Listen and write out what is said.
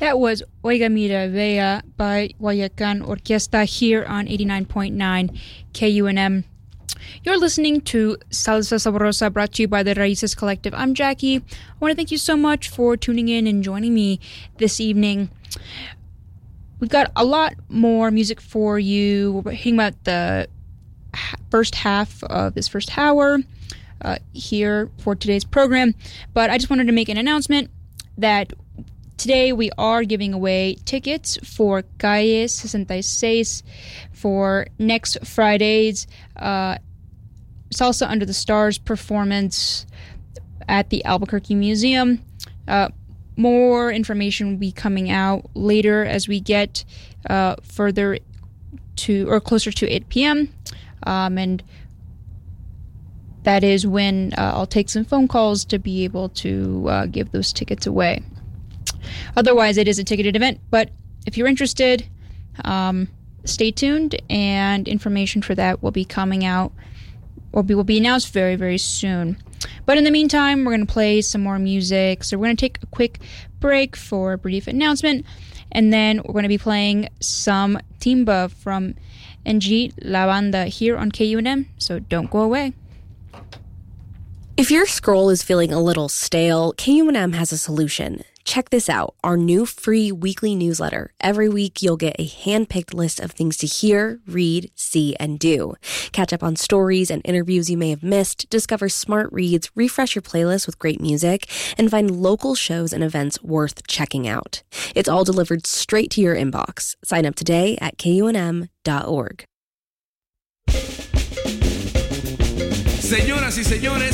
That was Oiga Mira Vea by Guayacan Orquesta here on 89.9 KUNM. You're listening to Salsa Sabrosa, brought to you by the Raíces Collective. I'm Jackie. I want to thank you so much for tuning in and joining me this evening. We've got a lot more music for you. We're hearing about the first half of this first hour here for today's program. But I just wanted to make an announcement that today we are giving away tickets for Calle 66 for next Friday's Salsa Under the Stars performance at the Albuquerque Museum. More information will be coming out later as we get further to or closer to 8 p.m. And that is when I'll take some phone calls to be able to give those tickets away. Otherwise, it is a ticketed event, but if you're interested, stay tuned, and information for that will be coming out or will be announced very, very soon. But in the meantime, we're going to play some more music. So we're going to take a quick break for a brief announcement, and then we're going to be playing some timba from NG La Banda here on KUNM, so don't go away. If your scroll is feeling a little stale, KUNM has a solution. Check this out, our new free weekly newsletter. Every week, you'll get a hand-picked list of things to hear, read, see, and do. Catch up on stories and interviews you may have missed, discover smart reads, refresh your playlist with great music, and find local shows and events worth checking out. It's all delivered straight to your inbox. Sign up today at KUNM.org. Señoras y señores,